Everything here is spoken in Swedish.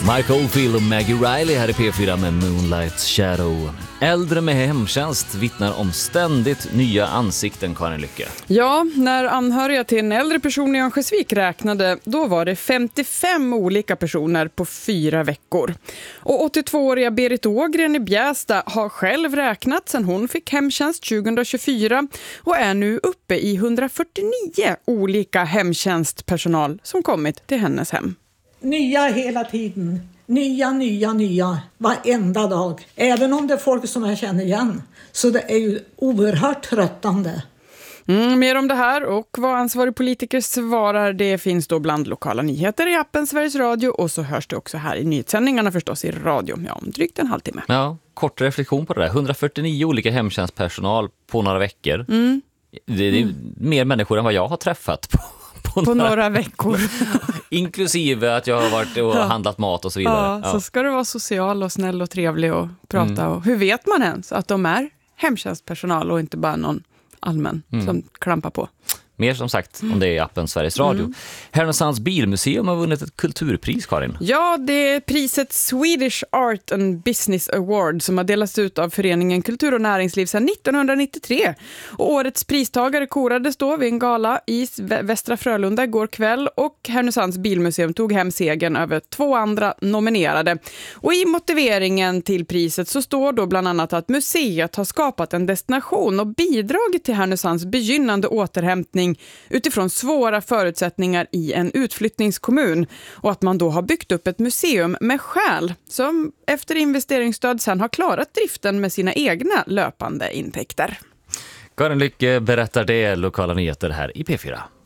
Mike Oldfield och Maggie Riley här i P4 med Moonlight Shadow. Äldre med hemtjänst vittnar om ständigt nya ansikten, Karin Lycke. Ja, när anhöriga till en äldre person i Örnsköldsvik räknade, då var det 55 olika personer på 4 veckor. Och 82-åriga Berit Ågren i Bjästa har själv räknat sedan hon fick hemtjänst 2024 och är nu uppe i 149 olika hemtjänstpersonal som kommit till hennes hem. Nya hela tiden. Nya. Varenda dag. Även om det är folk som jag känner igen. Så det är ju oerhört tröttande. Mer om det här och vad ansvarig politiker svarar, det finns då bland lokala nyheter i appen Sveriges Radio och så hörs det också här i nyhetssändningarna förstås i radio om drygt en halvtimme. Ja, kort reflektion på det där. 149 olika hemtjänstpersonal på några veckor. Det är mer människor än vad jag har träffat på några veckor. Inklusive att jag har varit och handlat mat och så vidare. Ja, så ska du vara social och snäll och trevlig och prata. Och hur vet man ens att de är hemtjänstpersonal och inte bara någon allmän som klampar på? Mer som sagt om det är i appen Sveriges Radio. Härnösands bilmuseum har vunnit ett kulturpris, Karin. Ja, det är priset Swedish Art and Business Award som har delats ut av föreningen Kultur och näringsliv sedan 1993. Och årets pristagare korades då vid en gala i Västra Frölunda igår kväll och Härnösands bilmuseum tog hem segern över 2 andra nominerade. Och i motiveringen till priset så står då bland annat att museet har skapat en destination och bidragit till Härnösands begynnande återhämtning utifrån svåra förutsättningar i en utflyttningskommun och att man då har byggt upp ett museum med själ som efter investeringsstöd sen har klarat driften med sina egna löpande intäkter. Karin Lycke berättar det lokala nyheter här i P4.